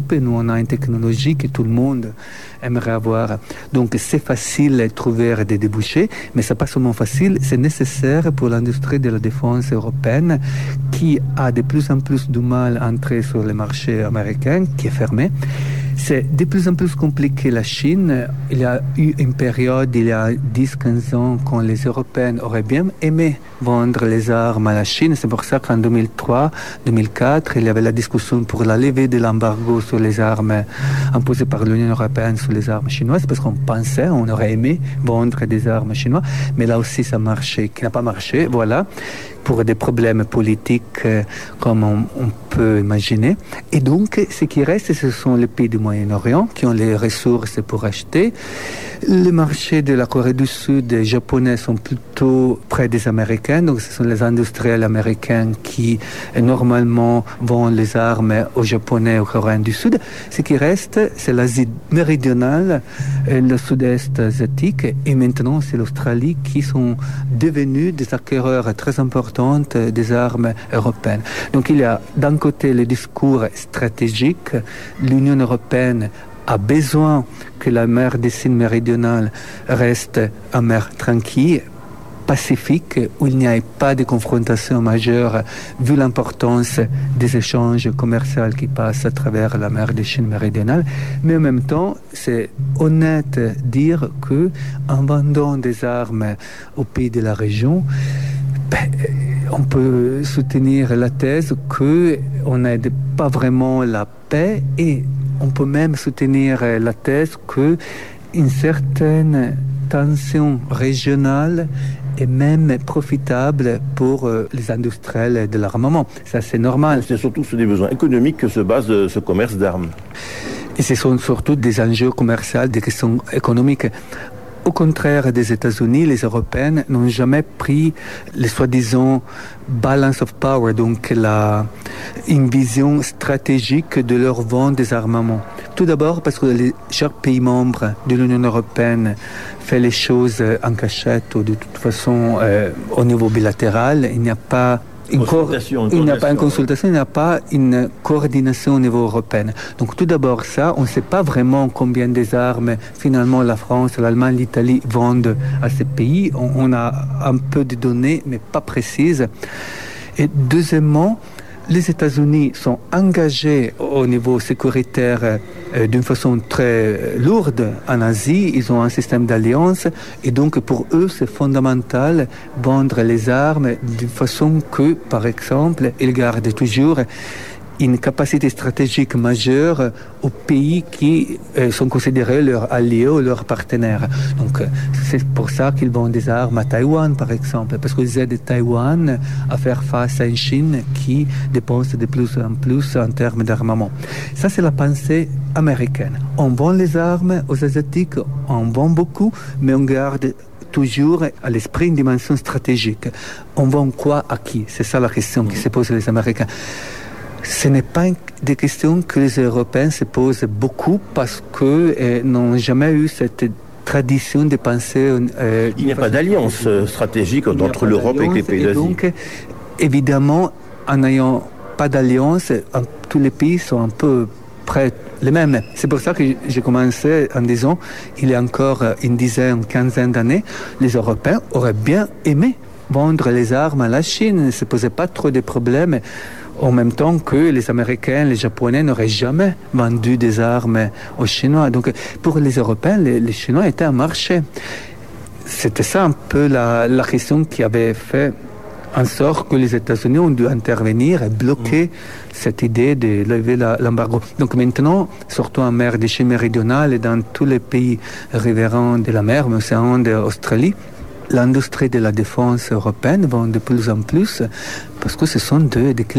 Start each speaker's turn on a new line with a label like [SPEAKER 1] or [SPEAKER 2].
[SPEAKER 1] développer. Nous, on a une technologie que tout le monde aimerait avoir. Donc, c'est facile de trouver des débouchés, mais c'est pas seulement facile, c'est nécessaire pour l'industrie de la défense européenne qui a de plus en plus du mal à entrer sur le marché américain, qui est fermé. C'est de plus en plus compliqué la Chine. Il y a eu une période, il y a 10-15 ans, quand les Européens auraient bien aimé vendre les armes à la Chine. C'est pour ça qu'en 2003-2004, il y avait la discussion pour la levée de l'embargo sur les armes imposées par l'Union européenne sur les armes chinoises, parce qu'on pensait, on aurait aimé vendre des armes chinoises. Mais là aussi, ça marchait, qui n'a pas marché, voilà, pour des problèmes politiques comme on peut imaginer. Et donc, ce qui reste, ce sont les pays du Moyen-Orient qui ont les ressources pour acheter. Les marchés de la Corée du Sud et japonais sont plutôt près des Américains, donc ce sont les industriels américains qui normalement vendent les armes aux Japonais et aux Coréens du Sud. Ce qui reste, c'est l'Asie méridionale, et le sud-est asiatique, et maintenant c'est l'Australie qui sont devenus des acquéreurs très importants des armes européennes. Donc il y a d'un côté le discours stratégique, l'Union européenne a besoin que la mer des Chine méridionale reste une mer tranquille, pacifique, où il n'y ait pas de confrontation majeure, vu l'importance des échanges commerciaux qui passent à travers la mer des Chine méridionale. Mais en même temps, c'est honnête de dire qu'en vendant des armes aux pays de la région, on peut soutenir la thèse qu'on n'aide pas vraiment la paix, et on peut même soutenir la thèse qu'une certaine tension régionale est même profitable pour les industriels de l'armement. Ça, c'est normal.
[SPEAKER 2] C'est surtout sur des besoins économiques que se base ce commerce d'armes.
[SPEAKER 1] Et ce sont surtout des enjeux commerciaux, des questions économiques. Au contraire des États-Unis, les Européens n'ont jamais pris le soi-disant balance of power, donc une vision stratégique de leur vente des armements. Tout d'abord parce que chaque pays membre de l'Union européenne fait les choses en cachette ou de toute façon au niveau bilatéral. Il n'y a pas une consultation, il n'y a pas une coordination au niveau européen. Donc tout d'abord ça, on ne sait pas vraiment combien des armes finalement la France, l'Allemagne, l'Italie vendent à ces pays. On a un peu de données, mais pas précises. Et deuxièmement, les États-Unis sont engagés au niveau sécuritaire d'une façon très lourde en Asie. Ils ont un système d'alliance et donc pour eux, c'est fondamental vendre les armes d'une façon que, par exemple, ils gardent toujours une capacité stratégique majeure aux pays qui sont considérés leurs alliés ou leurs partenaires. Donc, c'est pour ça qu'ils vendent des armes à Taïwan, par exemple, parce qu'ils aident Taïwan à faire face à une Chine qui dépense de plus en plus en termes d'armement. Ça, c'est la pensée américaine. On vend les armes aux Asiatiques, on vend beaucoup, mais on garde toujours à l'esprit une dimension stratégique. On vend quoi à qui? C'est ça la question qui se pose les Américains. Ce n'est pas des questions que les Européens se posent beaucoup parce qu'ils n'ont jamais eu cette tradition de penser...
[SPEAKER 2] il n'y a pas d'alliance stratégique entre l'Europe et les pays d'Asie.
[SPEAKER 1] Donc, évidemment, en n'ayant pas d'alliance, tous les pays sont un peu près les mêmes. C'est pour ça que j'ai commencé en disant, il y a encore une dizaine, une quinzaine d'années, les Européens auraient bien aimé vendre les armes à la Chine. Ne se posait pas trop de problèmes. En même temps que les Américains, les Japonais n'auraient jamais vendu des armes aux Chinois. Donc, pour les Européens, les Chinois étaient un marché. C'était ça un peu la question qui avait fait en sorte que les États-Unis ont dû intervenir et bloquer cette idée de lever l'embargo. Donc maintenant, surtout en mer des Chine méridionale et dans tous les pays riverains de la mer, l'océan d'Australie, l'industrie de la défense européenne vend de plus en plus parce que ce sont des